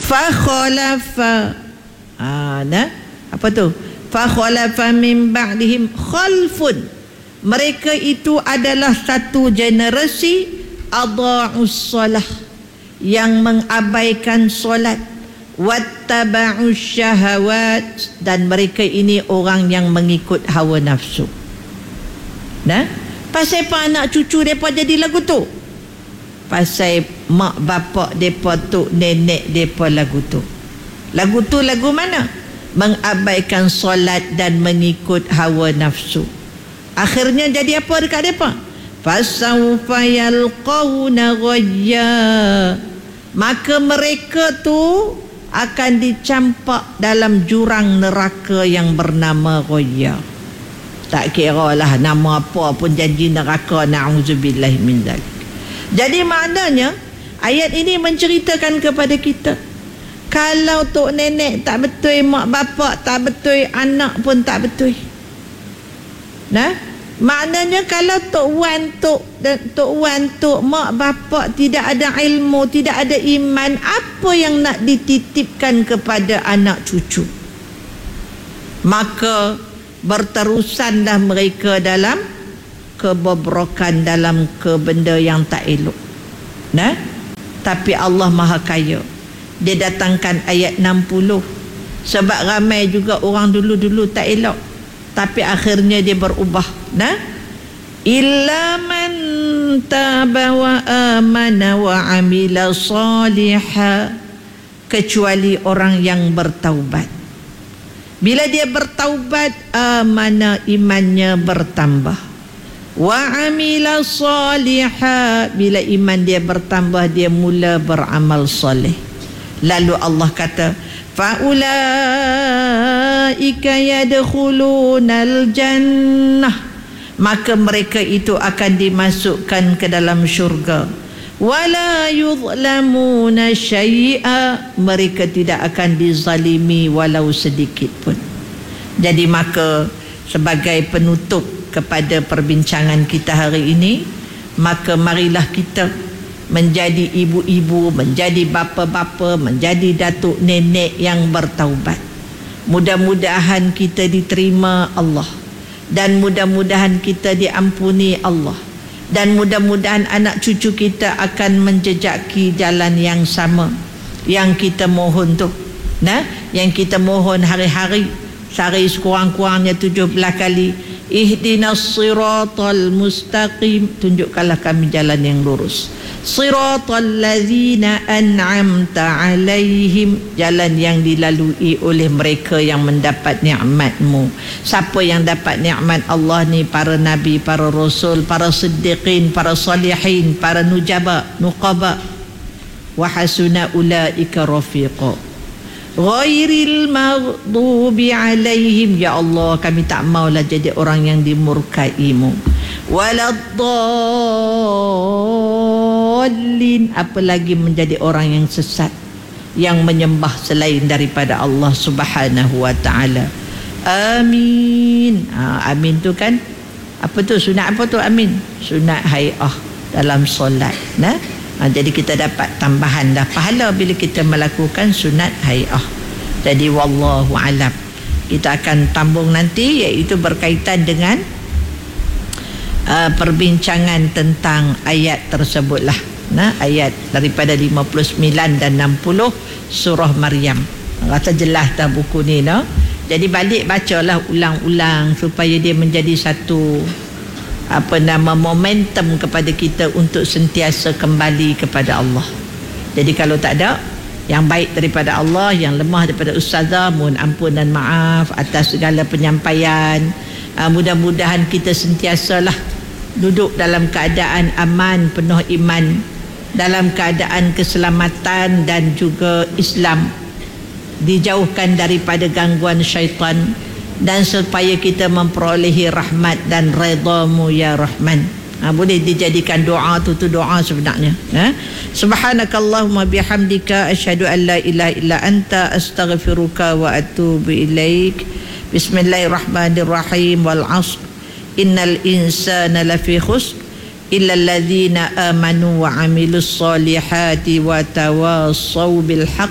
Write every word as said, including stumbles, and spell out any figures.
fa khalafa ah nah apa tu fa khalafa min ba'dihim khalfun, mereka itu adalah satu generasi adha'us solah, yang mengabaikan solat, wattaba'us syahawat, dan mereka ini orang yang mengikut hawa nafsu. Nah, pasal apa anak cucu mereka jadi lagu tu? Pasal mak bapak mereka tu, nenek mereka lagu tu. Lagu tu lagu mana? Mengabaikan solat dan mengikut hawa nafsu. Akhirnya jadi apa dekat mereka? Fasawfa yalqawna ghayya, maka mereka tu akan dicampak dalam jurang neraka yang bernama ghayya. Tak kira lah nama apa pun, janji neraka, na'udzubillah min dzalik. Jadi maknanya ayat ini menceritakan kepada kita, kalau tok nenek tak betul, mak bapak tak betul, anak pun tak betul. Nah, maknanya kalau tok wan tok tok wan tok mak bapak tidak ada ilmu, tidak ada iman, apa yang nak dititipkan kepada anak cucu? Maka berterusanlah mereka dalam kebobrokan, dalam ke benda yang tak elok. Nah, tapi Allah Maha Kaya, dia datangkan ayat enam puluh sebab ramai juga orang dulu-dulu tak elok, tapi akhirnya dia berubah. Nah, illa man taba wa amana wa amila salihah, kecuali orang yang bertaubat. Bila dia bertaubat, amana, imannya bertambah. Wa amila salihah, bila iman dia bertambah, dia mula beramal soleh. Lalu Allah kata, faulaika yadkhulunal jannah, maka mereka itu akan dimasukkan ke dalam syurga. Wala yuzlamuna syai'a, mereka tidak akan dizalimi walau sedikit pun. Jadi maka sebagai penutup kepada perbincangan kita hari ini, maka marilah kita menjadi ibu-ibu, menjadi bapa-bapa, menjadi datuk nenek yang bertaubat. Mudah-mudahan kita diterima Allah, dan mudah-mudahan kita diampuni Allah, dan mudah-mudahan anak cucu kita akan menjejaki jalan yang sama yang kita mohon tu. Nah, yang kita mohon hari-hari, sehari sekurang-kurangnya tujuh belas kali, ihdinas siratal mustaqim, tunjukkanlah kami jalan yang lurus. Siratal ladzina an'amta alaihim, jalan yang dilalui oleh mereka yang mendapat nikmat-Mu. Siapa yang dapat nikmat Allah ni? Para nabi, para rasul, para siddiqin, para salihin, para nujaba, nuqaba. Wa hasuna ulaika rafiqa. Ghairil maghdubi alaihim, ya Allah, kami tak maulah jadi orang yang dimurkai-Mu. Waladdallin, apalagi menjadi orang yang sesat, yang menyembah selain daripada Allah Subhanahu wa taala. Amin. Ha, amin tu kan apa tu, sunat apa tu amin? Sunat hai'ah dalam solat. Nah, ha, jadi kita dapat tambahan dah pahala bila kita melakukan sunat hai'ah. Jadi wallahu alam. Kita akan tambung nanti, iaitu berkaitan dengan uh, perbincangan tentang ayat tersebutlah. Nah, ayat daripada lima puluh sembilan dan enam puluh surah Maryam. Rasa jelas dah buku ni, no? Jadi balik bacalah ulang-ulang supaya dia menjadi satu apa nama momentum kepada kita untuk sentiasa kembali kepada Allah. Jadi kalau tak ada yang baik daripada Allah, yang lemah daripada ustazah, mohon ampun dan maaf atas segala penyampaian. Uh, mudah-mudahan kita sentiasalah duduk dalam keadaan aman, penuh iman, dalam keadaan keselamatan dan juga Islam, dijauhkan daripada gangguan syaitan, dan supaya kita memperolehi rahmat dan redha-Mu ya Rahman. Ha, boleh dijadikan doa tu tu doa sebenarnya. Ha? Subhanakallahumma bihamdika asyhadu an la ilaha illa anta astaghfiruka wa atubu ilaik. Bismillahirrahmanirrahim. Wal 'ashr innal insana lafi khusr illa alladhina amanu wa 'amilus solihati wa tawassaw bil haqq